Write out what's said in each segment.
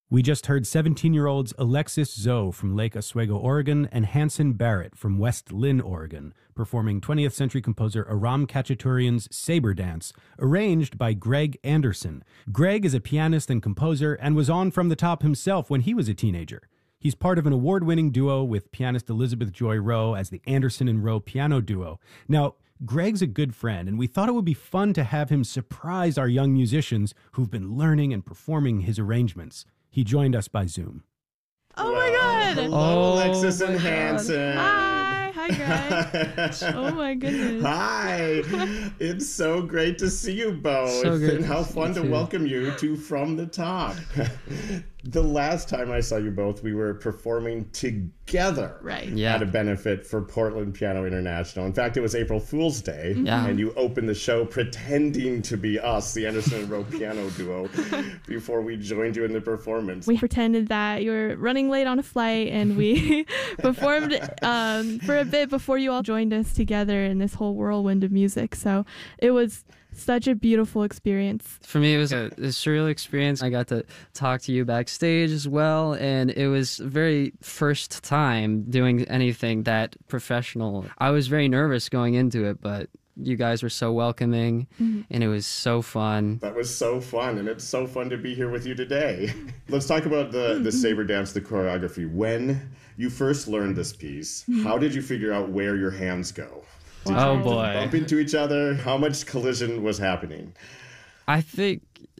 We just heard 17-year-olds Alexis Zoe from Lake Oswego, Oregon, and Hanson Barrett from West Lynn, Oregon, performing 20th century composer Aram Khachaturian's Saber Dance, arranged by Greg Anderson. Greg is a pianist and composer and was on From the Top himself when he was a teenager. He's part of an award-winning duo with pianist Elizabeth Joy Rowe as the Anderson and Rowe Piano Duo. Now, Greg's a good friend, and we thought it would be fun to have him surprise our young musicians who've been learning and performing his arrangements. He joined us by Zoom. Oh my God! Hello, Alexis and Hanson. Hi guys. Oh my goodness. Hi. It's so great to see you both. So good. And how fun to welcome you to From the Top. The last time I saw you both, we were performing together at a benefit for Portland Piano International. In fact, it was April Fool's Day, and you opened the show pretending to be us, the Anderson and Rowe Piano Duo, before we joined you in the performance. We pretended that you were running late on a flight, and we performed for a bit before you all joined us together in this whole whirlwind of music. So it was such a beautiful experience. For me, it was a surreal experience. I got to talk to you backstage as well, and it was very first time doing anything that professional. I was very nervous going into it, but you guys were so welcoming, and it was so fun. That was so fun, and it's so fun to be here with you today. Let's talk about the Saber Dance, the choreography. When you first learned this piece, how did you figure out where your hands go? Oh boy. Bump into each other? How much collision was happening? I think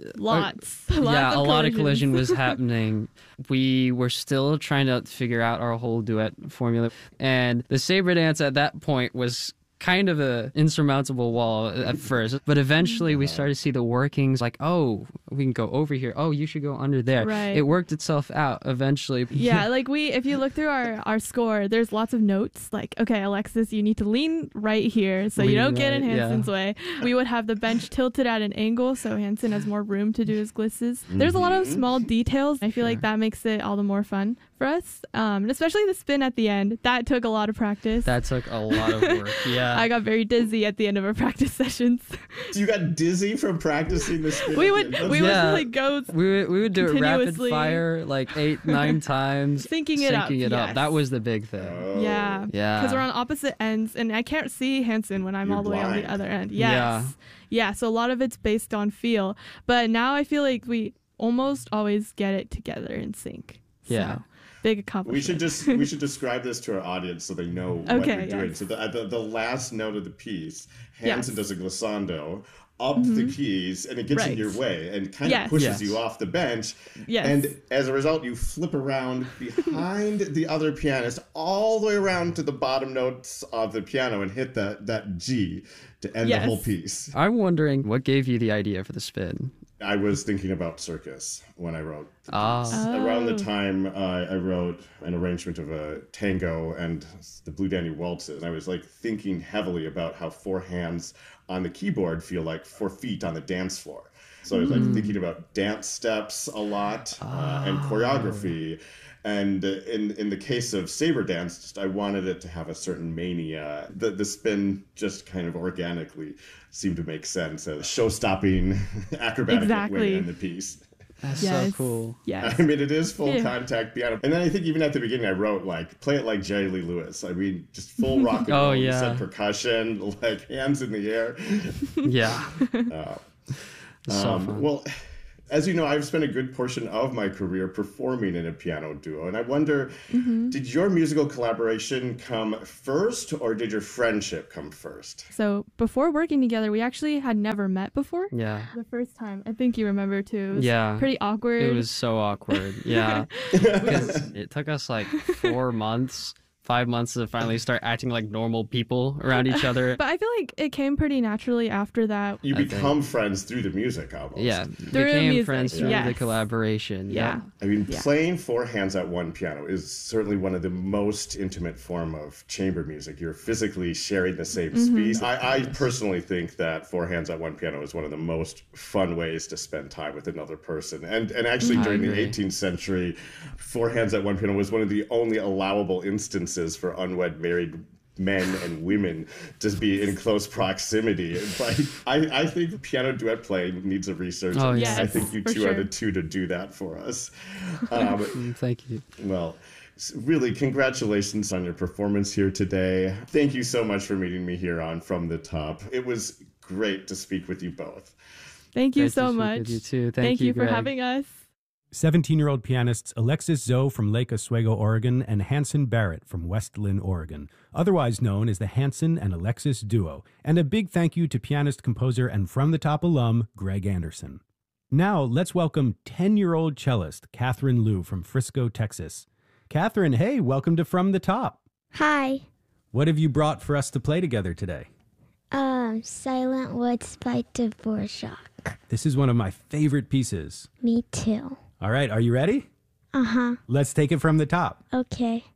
Lots. a lot of collision was happening. We were still trying to figure out our whole duet formula, and the Saber Dance at that point was kind of an insurmountable wall at first, but eventually we started to see the workings, like, oh, we can go over here, oh, you should go under there. Right. It worked itself out eventually. Yeah, like if you look through our score, there's lots of notes like, okay, Alexis, you need to lean right here so you don't get in Hanson's way. We would have the bench tilted at an angle so Hanson has more room to do his glisses. There's a lot of small details. I feel like that makes it all the more fun for us, and especially the spin at the end. That took a lot of practice. That took a lot of work. I got very dizzy at the end of our practice sessions. So you got dizzy from practicing the spin? We would like go. We would do it rapid fire like 8-9 times, syncing it up. That was the big thing. Oh. Yeah, because we're on opposite ends, and I can't see Hanson when I'm all the way on the other end. Yeah. So a lot of it's based on feel, but now I feel like we almost always get it together in sync. So, big accomplishment. We should describe this to our audience so they know what you're doing. So the last note of the piece, Hanson does a glissando up the keys, and it gets in your way and kind of pushes you off the bench. And as a result, you flip around behind the other pianist all the way around to the bottom notes of the piano and hit that G to end the whole piece. I'm wondering what gave you the idea for the spin. I was thinking about circus when I wrote the piece. Around the time I wrote an arrangement of a tango and the Blue Dandy Waltzes, and I was like thinking heavily about how 4 hands on the keyboard feel like 4 feet on the dance floor. So I was like thinking about dance steps a lot and choreography. And in the case of Saber Dance, I wanted it to have a certain mania. The spin just kind of organically seemed to make sense. A show-stopping acrobatic way in the piece. That's so cool. Yeah. I mean, it is full contact piano. And then I think even at the beginning I wrote, like, play it like Jerry Lee Lewis. I mean, just full rock and roll. You said percussion, like hands in the air. So fun. Well, as you know, I've spent a good portion of my career performing in a piano duo, and I wonder, did your musical collaboration come first, or did your friendship come first? So before working together, we actually had never met before. Yeah. The first time, I think you remember too. It was pretty awkward. It was so awkward. Yeah. Because it took us like 4 months. 5 months to finally start acting like normal people around each other. But I feel like it came pretty naturally after that. You become friends through the music almost. Yeah, through became music, friends through the collaboration. Yeah. I mean, playing 4 hands at one piano is certainly one of the most intimate form of chamber music. You're physically sharing the same space. I personally think that 4 hands at one piano is one of the most fun ways to spend time with another person. And actually during the 18th century, 4 hands at one piano was one of the only allowable instances for unwed married men and women to be in close proximity. But I think piano duet playing needs a research. Oh, yes, I think you two sure. are the two to do that for us. Thank you. Well, really, congratulations on your performance here today. Thank you so much for meeting me here on From the Top. It was great to speak with you both. Thank you Great so to speak much. with you too. Thank you for Greg. having us. 17-year-old pianists Alexis Zoe from Lake Oswego, Oregon, and Hanson Barrett from West Lynn, Oregon, otherwise known as the Hanson and Alexis Duo. And a big thank you to pianist, composer, and From the Top alum, Greg Anderson. Now, let's welcome 10-year-old cellist Catherine Liu from Frisco, Texas. Catherine, hey, welcome to From the Top. Hi. What have you brought for us to play together today? Silent Woods by Dvorak. This is one of my favorite pieces. Me too. All right, are you ready? Uh-huh. Let's take it from the top. Okay.